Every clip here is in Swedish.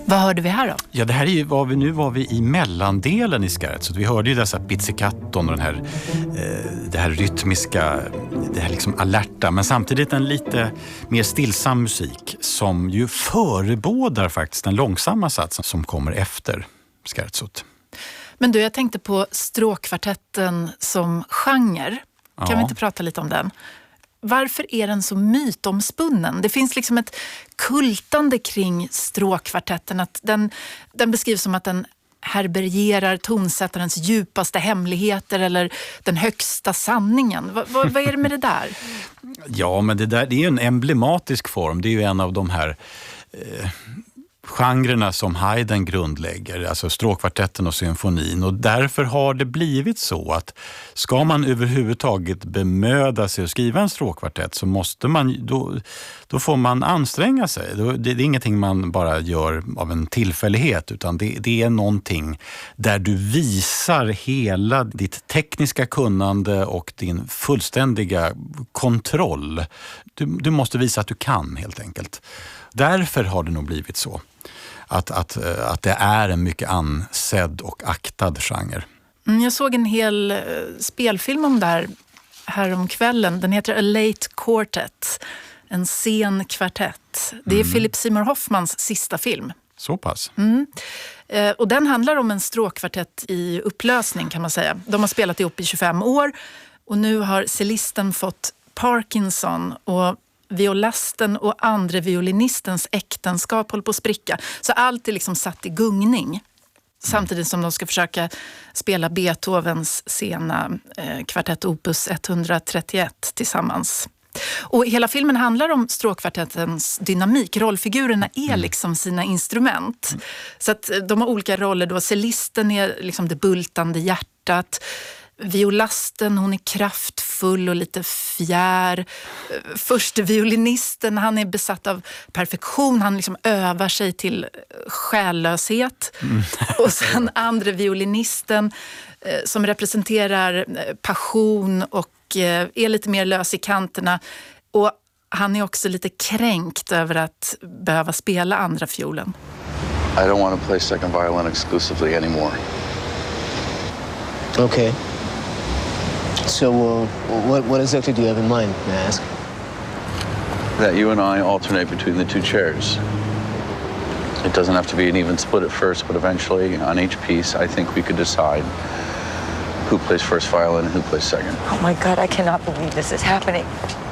Vad hörde vi här då? Ja, det här är ju, nu var vi i mellandelen i Scherzo. Vi hörde ju dessa pizzicatton och det här rytmiska, det här liksom alerta, men samtidigt en lite mer stillsam musik som ju förebådar faktiskt den långsamma satsen som kommer efter Scherzot. Men du, jag tänkte på stråkkvartetten som genre. Kan vi inte prata lite om den? Varför är den så mytomspunnen? Det finns liksom ett kultande kring stråkkvartetten. Att den beskrivs som att den herbergerar tonsättarens djupaste hemligheter eller den högsta sanningen. Vad är det med det där? Ja, men det är ju en emblematisk form. Det är ju en av de här genrerna som Haydn grundlägger, alltså stråkkvartetten och symfonin, och därför har det blivit så att ska man överhuvudtaget bemöda sig att skriva en stråkkvartett så måste man, då får man anstränga sig. Det är ingenting man bara gör av en tillfällighet, utan det är någonting där du visar hela ditt tekniska kunnande och din fullständiga kontroll. Du måste visa att du kan, helt enkelt. Därför har det nog blivit så. Att det är en mycket ansedd och aktad genre. Jag såg en hel spelfilm om det här om kvällen. Den heter A Late Quartet. En sen kvartett. Det är Philip Seymour Hoffmans sista film. Så pass. Och den handlar om en stråkkvartett i upplösning, kan man säga. De har spelat ihop i 25 år. Och nu har cellisten fått Parkinson och violasten och andre violinistens äktenskap håller på att spricka. Så allt är liksom satt i gungning. Samtidigt som de ska försöka spela Beethovens sena kvartett opus 131 tillsammans. Och hela filmen handlar om stråkkvartettens dynamik. Rollfigurerna är liksom sina instrument. Så att de har olika roller då. Cellisten är liksom det bultande hjärtat. Violasten, hon är kraftfull och lite fjär. Förste violinisten, han är besatt av perfektion. Han liksom övar sig till själlöshet. Och sen andra violinisten som representerar passion och är lite mer lös i kanterna. Och han är också lite kränkt över att behöva spela andra fiolen. I don't want to play second violin exclusively anymore. Okay. So, what exactly do you have in mind, may I ask? That you and I alternate between the two chairs. It doesn't have to be an even split at first, but eventually, on each piece, I think we could decide who plays first violin and who plays second. Oh my God, I cannot believe this is happening.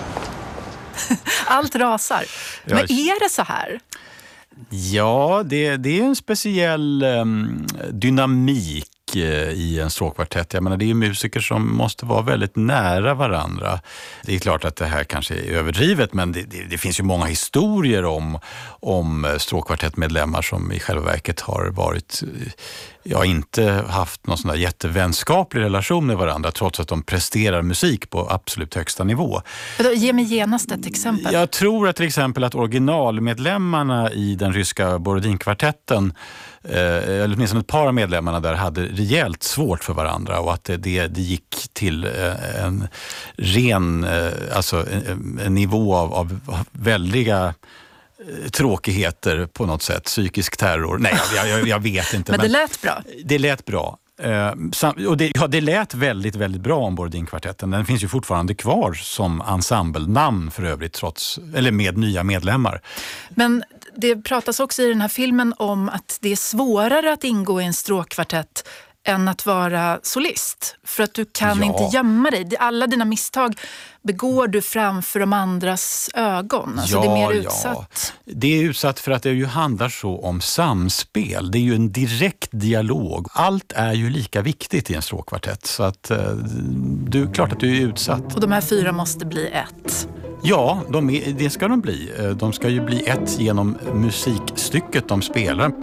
Allt rasar. Men är det så här? Ja, det är en speciell dynamik i en stråkkvartett. Jag menar, det är ju musiker som måste vara väldigt nära varandra. Det är klart att det här kanske är överdrivet, men det finns ju många historier om stråkkvartettmedlemmar som i själva verket har varit, inte haft någon sån där jättevänskaplig relation med varandra, trots att de presterar musik på absolut högsta nivå. Ge mig genast ett exempel. Jag tror att till exempel att originalmedlemmarna i den ryska Borodin-kvartetten, eller åtminstone ett par av medlemmarna där, hade rejält svårt för varandra, och att det gick till en ren, alltså en nivå av väldiga tråkigheter på något sätt, psykisk terror. Nej, jag vet inte. Men det lät bra. Det lät bra. Och det lät väldigt, väldigt bra om Borodin-kvartetten. Den finns ju fortfarande kvar som ensemblenamn för övrigt, med nya medlemmar. Men det pratas också i den här filmen om att det är svårare att ingå i en stråkkvartett än att vara solist. För att du kan inte gömma dig. Alla dina misstag begår du framför de andras ögon. Alltså det är mer utsatt. Ja. Det är utsatt för att det ju handlar så om samspel. Det är ju en direkt dialog. Allt är ju lika viktigt i en stråkkvartett. Så att du är klart att du är utsatt. Och de här 4 måste bli ett. Ja, det ska de bli. De ska ju bli ett genom musikstycket de spelar.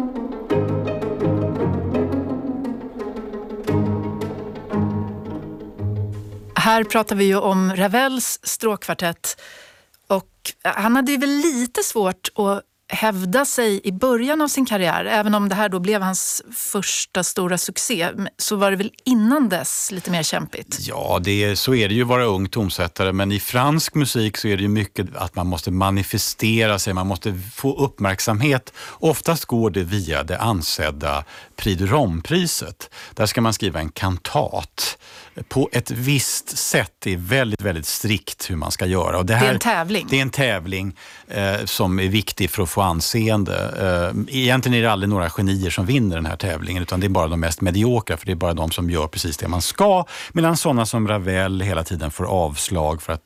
Här pratar vi ju om Ravels stråkkvartett, och han hade ju väl lite svårt att hävda sig i början av sin karriär. Även om det här då blev hans första stora succé, så var det väl innan dess lite mer kämpigt? Ja, så är det ju att vara ung tonsättare, men i fransk musik så är det ju mycket att man måste manifestera sig, man måste få uppmärksamhet. Oftast går det via det ansedda Prix de Rome-priset. Där ska man skriva en kantat på ett visst sätt. Det är väldigt, väldigt strikt hur man ska göra. Och det är en tävling. Det är en tävling som är viktig för att få anseende. Egentligen är det aldrig några genier som vinner den här tävlingen, utan det är bara de mest mediokra, för det är bara de som gör precis det man ska. Medan sådana som Ravel hela tiden får avslag för att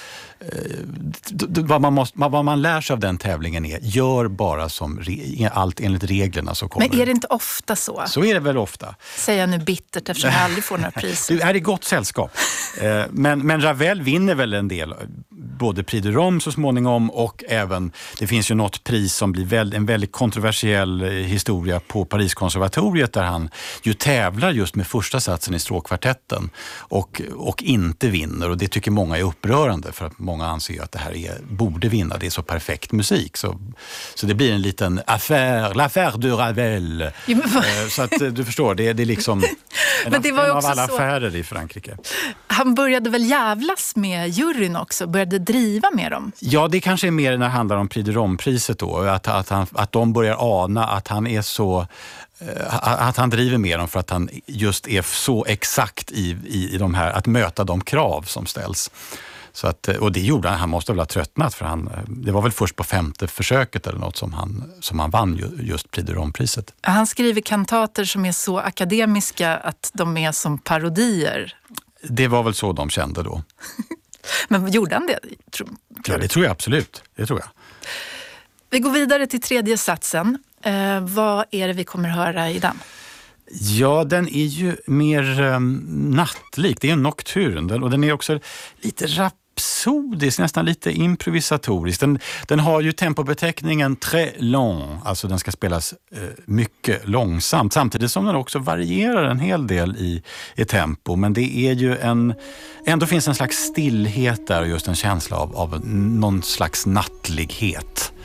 vad man lär sig av den tävlingen är, gör bara som allt enligt reglerna så kommer. Men är det inte ofta så? Så är det väl ofta. Säger jag nu bittert eftersom jag aldrig får några priser. Du är i gott sällskap. Men Ravel vinner väl en del, både Prix de Rome så småningom, och även, det finns ju något pris som blir en väldigt kontroversiell historia på Pariskonservatoriet, där han ju tävlar just med första satsen i stråkkvartetten och inte vinner, och det tycker många är upprörande, för att många anser att det här borde vinna, det är så perfekt musik. Så det blir en liten l'affaire de Ravel. Så att du förstår, det är liksom men det var en också av alla så... affärer i Frankrike. Han började väl jävlas med juryn också, började driva med dem? Ja, det kanske är mer när det handlar om Prix de Rome-priset då, att de börjar ana att han är så... Att han driver med dem för att han just är så exakt i de här, att möta de krav som ställs. Så att, och det gjorde han måste väl ha tröttnat, för det var väl först på 5:e försöket eller något som han vann just Prix de Rome-priset. Han skriver kantater som är så akademiska att de är som parodier. Det var väl så de kände då. Men gjorde han det? Ja, det tror jag absolut. Det tror jag. Vi går vidare till tredje satsen. Vad är det vi kommer höra i den? Ja, den är ju mer nattlik. Det är en nocturn, och den är också lite rapsodisk, nästan lite improvisatorisk. Den har ju tempobeteckningen très long, alltså den ska spelas mycket långsamt, samtidigt som den också varierar en hel del i tempo. Men det är ju ändå finns en slags stillhet där, och just en känsla av någon slags nattlighet.